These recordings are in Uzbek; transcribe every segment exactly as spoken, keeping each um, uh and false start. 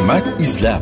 Hikmat izlab.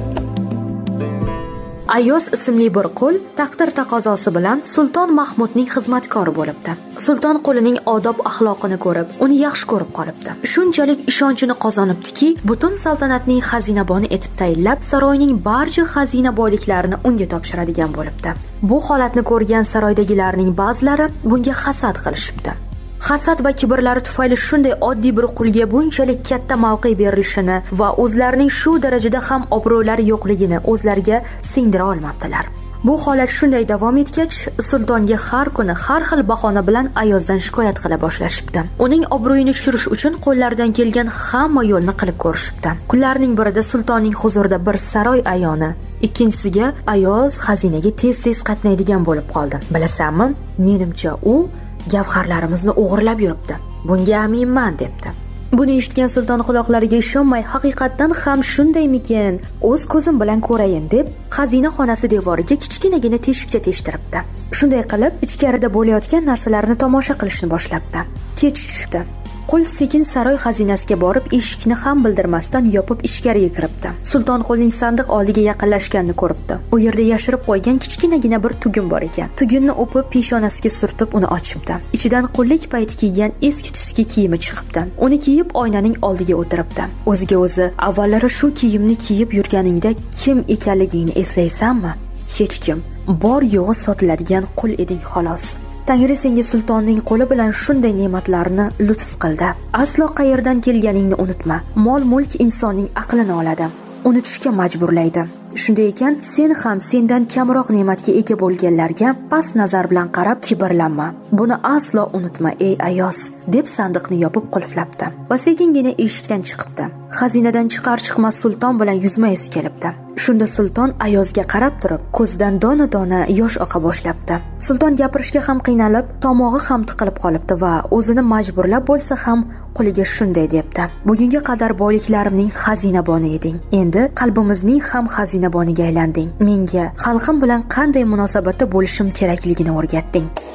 Ayoz ismli bir qul taqdir taqozosi bilan Sulton Mahmudning xizmatkori bo'libdi. Sulton qulining odob axloqini ko'rib, uni yaxshi ko'rib qolibdi. Shunchalik ishonchini qozonibdiki, butun saltanatning xazinaboni etib tayinlab, saroyning barcha xazina boyliklarini unga topshiradigan bo'libdi. Bu holatni ko'rgan saroydagilarning ba'zilari bunga hasad qilishibdi. Hasad va kibrlari tufayli shunday oddiy bir qulga bunchalik katta mavqe berilishini va o'zlarining shu darajada ham obro'lari yo'qligini o'zlariga singdira olmabdilar. Bu holat shunday davom etgach, sultonga har kuni har xil bahona bilan Ayozdan shikoyat qila boshlashibdi. Uning obro'yini tushirish uchun qo'llaridan kelgan hamma yo'lni qilib ko'rishibdi. Kunlarning birida sultonning huzurida bir saroy ayoni, ikkinchisiga Ayoz xazinaga tez-tez qatnaydigan bo'lib qoldi. Bilasanmi, menimcha u gavharlarimizni o'g'irlab yuribdi. Bunga aminman debdi. Buni eshitgan sulton quloqlariga ishonmay, haqiqatdan ham shundaymikin, o'z ko'zim bilan ko'rayin deb xazina xonasi devoriga kichkinagina teshikcha teshtiribdi. Shunday qilib, ichkarida bo'layotgan narsalarni tomosha qilishni boshlabdi. Kech tushdi. Qul sekin saroy xazinasiga borib, eshikni ham bildirmasdan yopib ichkariga kiribdi. Sulton qulning sandiq oldiga yaqinlashganini ko'ribdi. U yerda yashirib qo'ygan kichkinagina bir tugun bor ekan. Tugunni o'pib peshonasiga surtib uni ochibdi. Ichidan qullik payti kiygan eski-tuski kiyimi chiqibdi. Uni kiyib oynaning oldiga o'tiribdi. O'ziga o'zi, avvallari shu kiyimni kiyib yurganingda kim ekanligingni eslaysanmi? Hech kim. Bor yo'g'i sotiladigan qul eding xolos. Tangri senga sultonning qo'li bilan shunday ne'matlarni lutf qildi. Aslo qayerdan kelganingni unutma. Mol-mulk insonning aqlini oladi, unutishga majburlaydi. Shunday ekan, sen ham sendan kamroq ne'matga ega bo'lganlarga past nazar bilan qarab kibrlanma. Buni aslo unutma ey Ayoz, deb sandiqni yopib qulflabdi va sekingina eshikdan chiqibdi. Xazinadan chiqar chiqmas sulton bilan yuzma-yuz kelibdi. Shunda sulton Ayozga qarab turib, ko'zidan dona-dona yosh oqa boshlabdi. Sulton gapirishga ham qiynalib, tomog'i ham tiqilib qolibdi va o'zini majburlab bo'lsa ham quliga shunday debdi: "Bugunga qadar boyliklarimning xazinaboni eding. Endi qalbimizning ham xazinaboniga aylanding. Menga xalqim bilan qanday munosabatda bo'lishim kerakligini o'rgatding."